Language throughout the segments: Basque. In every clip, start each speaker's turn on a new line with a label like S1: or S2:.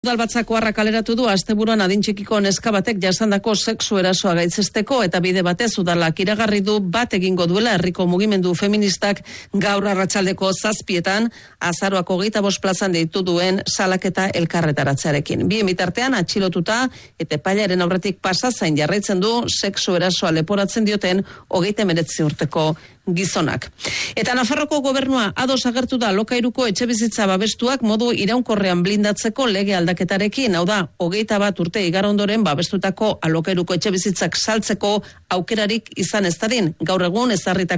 S1: Udalbatzakoarra kaleratu du asteburuan adin txikiko neska batek jasandako sexu erasoa gaitzesteko eta bide batez udalak iragarri du bat egingo duela herriko mugimendu feministak gaur arratsaldeko 7:00 azaroak 25 plazan deitu duen salaketa elkarretaratzearekin. Bien bitartean atxilotuta eta epailaren aurretik pasa zain jarraitzen du sexu erasoa leporatzen dioten 39 urteko gizonak. Eta Nafarroko gobernua ados agertu da alokairuko etxebizitza babestuak modu iraunkorrean blindatzeko lege aldaketarekin, hau da, 21 urte igaro ondoren babestutako alokairuko etxebizitzak saltzeko aukerarik izan ez dadin, gaur egun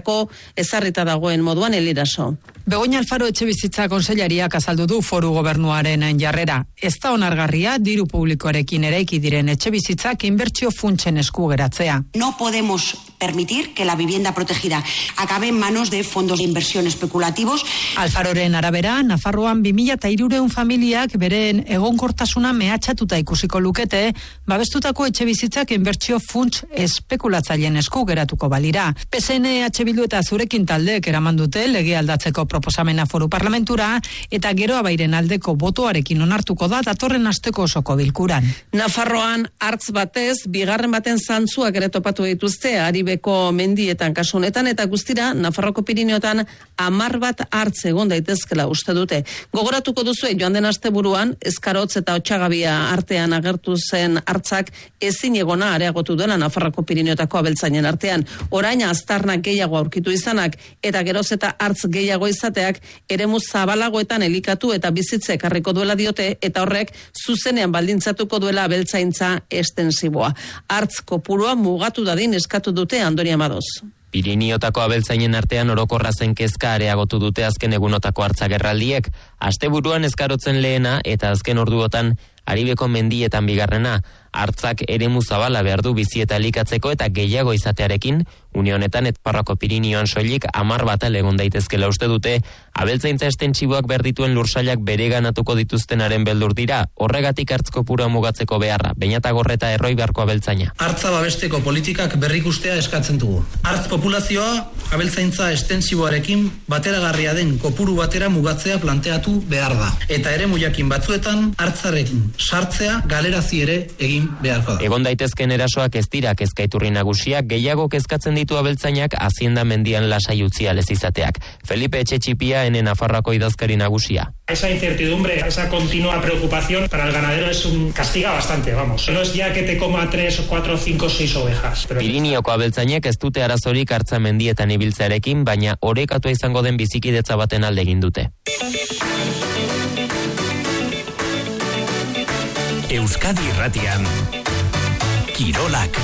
S1: ezarrita dagoen moduan Eliraso.
S2: Begoña Alfaro etxebizitza konseilariak azaldu du foru gobernuaren jarrera. Ez da onargarria diru publikoarekin eraiki diren etxebizitzak inbertsio funtsen esku geratzea.
S3: No podemos permitir que la vivienda protegida acabe en manos de fondos de inversión especulativos.
S2: Alfaroren arabera, Nafarroan 2300 familiak beren egonkortasuna mehatxatuta ikusiko lukete, babestutako etxebizitzak inbertsio funts espekulatzaileen esku geratuko balira. PSN, EH Bildu eta Zurekin taldeek eraman dute lege aldatzeko proposamena foru parlamentura eta Geroa Bairen aldeko botoarekin onartuko da datorren asteko osoko bilkuran.
S1: Nafarroan hartz batez, bigarren baten zantzuak ere topatu dituzte Aribeko mendietan kasu honetan eta guztira Nafarroko Pirineotan 10 bat hartz egon daitezkela uste dute. Gogoratuko duzue joan den asteburuan Ezkarotz eta Otsagabia artean agertu zen hartzak ezin egona areagotu dela Nafarroko Pirineotako abeltzainen artean. Orain aztarnak gehiago aurkitu izanak eta geroz eta hartz gehiago izateak eremu zabalagoetan elikatu eta bizitze ekarriko duela diote eta horrek zuzenean baldintzatuko duela abeltzaintza estensiboa. Hartz kopurua mugatu dadin eskatu dute Andoni Amadoz.
S4: Pirineotako abeltzainen artean orokorra zen kezka areagotu dute azken egunotako hartzagerraldiek, asteburuan Ezkarotzen lehena eta azken orduotan Aribeko mendietan bigarrena. Hartzak eremu zabala behar du bizi eta elikatzeko eta gehiago izatearekin, une honetan Nafarroko Pirinioan soilik 10 bat egon daitezkela uste dute, abeltzaintza estentsiboak berdituen lursailak bereganatuko dituztenaren beldur dira, horregatik hartz kopurua mugatzeko beharra, Beñatagorreta Erroi beharko abeltzaina.
S5: Hartza babesteko politikak berrikustea eskatzen dugu. Hartz populazioa abeltzaintza estentsiboarekin bateragarria den kopuru batera mugatzea planteatu behar da. Eta eremu jakin batzuetan hartzarekin sartzea galerazi ere egin beharko da.
S4: Egon daitezken erasoak ez dira kezkaiturri nagusiak, gehiago kezkatzen ditu abeltzainak Hazienda mendian lasai utzi alez izateak. Felipe Etxetxipia ene Nafarroako idazkari nagusia.
S6: Esa incertidumbre, esa continua preocupación para el ganadero es un castiga bastante, vamos. No es ya que te coma 3 o 4 o 5 o 6 ovejas.
S4: Pirineoko abeltzainek ez dute arazorik hartza mendietan ibiltzearekin, baina orekatua izango den bizikidetza baten alde egin dute.
S7: Euskadi Irratian Kirolak.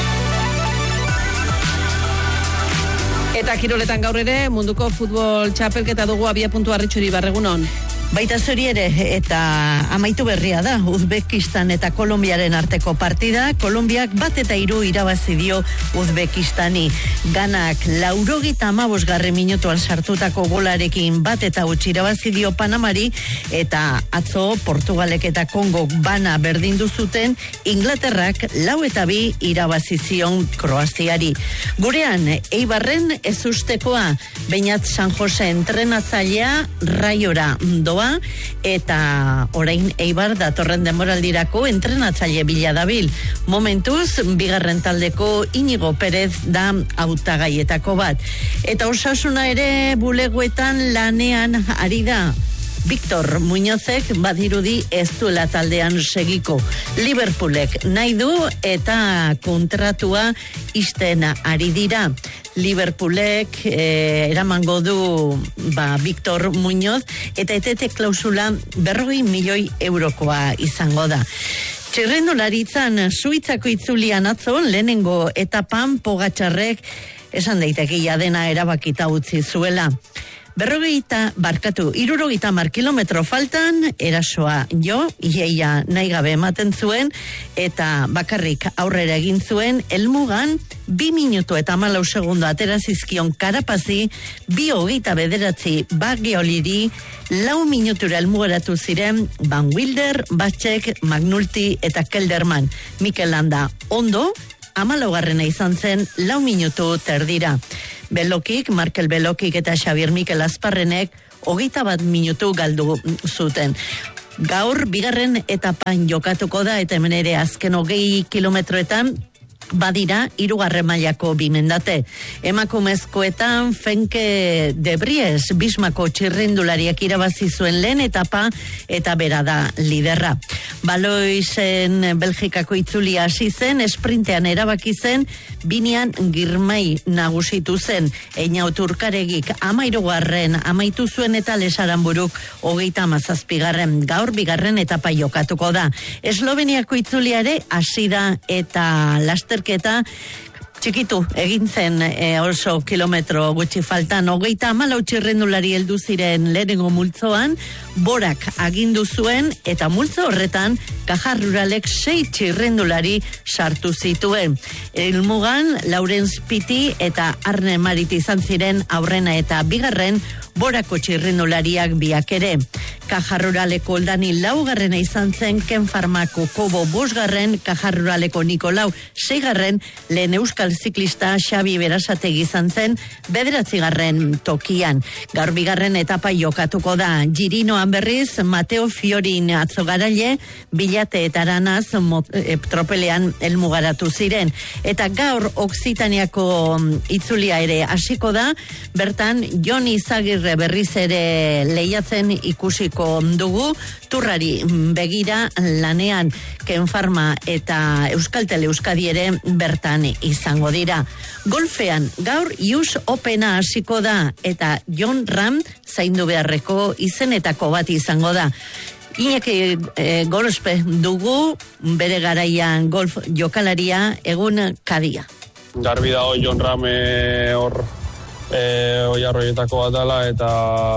S1: Eta kiroletan gaur ere munduko futbol txapelketa dugu Abiapuntu Arritxuri Barregunon.
S8: Baita zori ere, eta amaitu berria da, Uzbekistan eta Kolonbiaren arteko partida. Kolonbiak 1-3 irabazi dio Uzbekistani. Ganak 95. minutuan sartutako golarekin 1-0 irabazi dio Panamari, eta atzo Portugalek eta Kongo bana berdindu zuten, Inglaterrak 4-2 irabazi zion Kroaziari. Gurean, Eibarren ez ustekoa, Beñat San Jose entrenatzailea Raiora doa, eta orain Eibar datorren denboraldirako entrenatzaile bila dabil. Momentuz, bigarren taldeko Inigo Perez da hautagaietako bat. Eta Osasuna ere bulegoetan lanean ari da. Victor Muñozek badirudi ez duela taldean segiko. Liverpoolek nahi du eta kontratua ixten ari dira. Liverpoolek eramango du Victor Muñoz eta etete klausula 40 milioi eurokoa izango da. Txirrendularitzan Suitzako itzulian atzo lehenengo etapan Pogačarrek esan daitekia dena erabakita utzi zuela. 70 kilometro faltan, erasoa ieia nahi gabe ematen zuen, eta bakarrik aurrera egin zuen, helmugan 2 minutu eta 14 segundo atera zizkion Karapazi, 2:29 Bagioliri, 4 minutura helmugeratu ziren Van Wilder, Batxek, Magnulti eta Kelderman. Mikel Landa ondo, 14garrena izan zen 4 minutu terdira. Belokik, Markel Belokik eta Xabier Mikel Azparrenek 21 minutu galdu zuten. Gaur bigarren etapan jokatuko da eta hemen ere azken 20 kilometroetan badira 3. mailako bimendate. Emakumezkoetan Fenke de Bries Bismako txirrindulariak irabazi zuen lehen etapa eta bera da liderra. Baloisen Belgikako itzulia hasi zen, esprintean erabaki zen, Binian Girmay nagusitu zen. Einaut Urkaregik 13. amaitu zuen eta Lesaranburuk 37. Gaur bigarren etapa jokatuko da. Esloveniako itzulia ere hasi da eta lasterketa txikitu egin zen oso kilometro gutxi faltan 34 txirrendulari heldu ziren lehenengo multzoan, Borak agindu zuen eta multzo horretan Caja Ruralek 6 txirrendulari sartu zituen. Helmugan Laurens Piti eta Arne Marit izan ziren aurrena eta bigarren Borako txirrendulariak biak ere. Caja Ruraleko Oldani 4. izan zen, Ken Farmako Kobo 5., Caja Ruraleko Nikolau 6., lehen euskal ziklista Xabi Berasategi izan zen 9. tokian. Gaur bigarren etapa jokatuko da. Girinoan berriz Mateo Fiorin atzogaraile Bilate eta Aranaz tropelean helmugaratu ziren. Eta gaur Oksitaniako itzulia ere hasiko da, bertan Jon Izagirre berriz ere lehiatzen ikusiko dugu, turrari begira lanean Ken Farma eta Euskaltel Euskadi ere bertan izango dira. Golfean gaur US Opena hasiko da eta Jon Ram zaindu beharreko izenetako bat izango da. Iñaki Gorospe dugu, bere garaian golf jokalaria, egun kadia.
S9: Garbi dago Jon Ram hor oiarroietako bat dela eta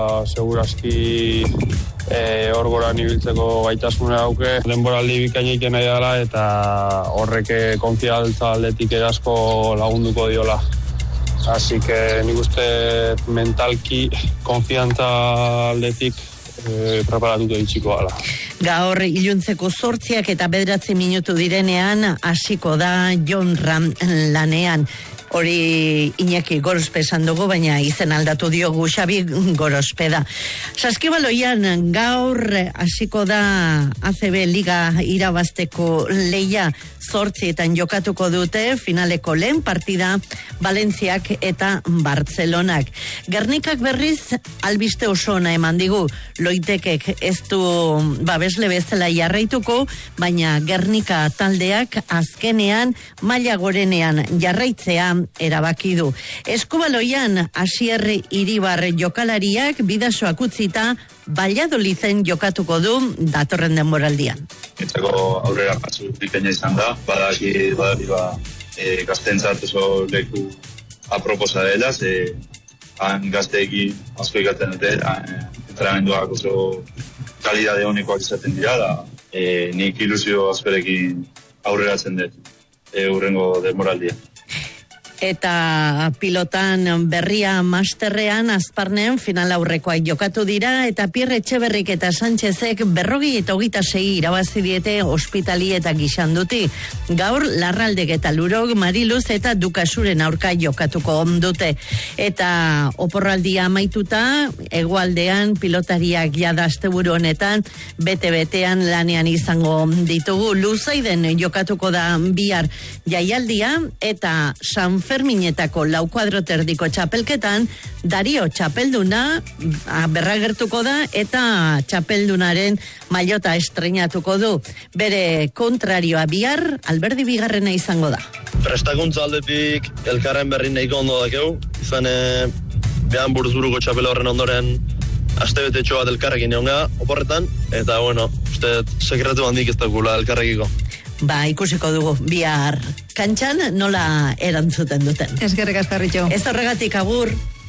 S9: segurazki hor goran ibiltzeko gaitasuna dauke. Denboraldi bikainekin nahi dela eta horrek konfiantza aldetik asko lagunduko diola. Así que nik uste mentalki konfiantza aldetik preparatuko ditxiko ala.
S8: Gaur iluntzeko 8 eta 9 minutu direnean hasiko da Jon Ram lanean. Hori Iñaki Gorospe esan dugu, baina izen aldatu diogu Xabi Gorospe da. Saskibaloian gaur hasiko da ACB Liga irabazteko leia, 8etan jokatuko dute finaleko lehen partida Valentziak eta Bartzelonak. Gernikak berriz albiste oso ona eman digu. Loitekek ez du babesle bezala jarraituko, baina Gernika taldeak azkenean maila gorenean jarraitzea erabaki du. Eskubaloian Asier Iribar jokalariak bidasoak utzita Valladoliden jokatuko du datorren denboraldian.
S10: Etzako aurrera patzu bikaina izan da, badaki gaztentzat oso leku aproposa dela, han gazteekin asko ikatzen dute, entrenamenduak oso kalidade honekoak izaten dira, da nik ilusio askorekin aurreratzen dut hurrengo denboraldian.
S8: Eta pilotan berria masterrean Azparnen final aurrekoak jokatu dira eta Pierre Etxeberrik eta Sánchezek 26 irabazi diete Ospitali eta Gixanduti. Gaur Larraldek eta Lurok, Mariluz eta Dukasuren aurka jokatuko dute. Eta oporraldia amaituta, hegoaldean pilotariak jada asteburu honetan bete-betean lanean izango ditugu. Luzaiden jokatuko da bihar jaialdia eta San Ferminetako 4 kuadroterdiko txapelketan Dario txapelduna berragertuko da eta txapeldunaren maillota estreinatuko du. Bere kontrarioa bihar Alberdi bigarrena izango da.
S11: Prestakuntza aldetik elkarren berri nahiko ondo dakeu, izan behan buruzburuko txapela horren ondoren astebetetxo bat elkarrekin egon gara oporretan, eta uste sekretu handik ez dakula elkarrekiko.
S8: Ikusiko dugu bihar kantxan nola erantzuten duten.
S2: Eskerrik asko, Ritxo.
S8: Ez horregatik agur.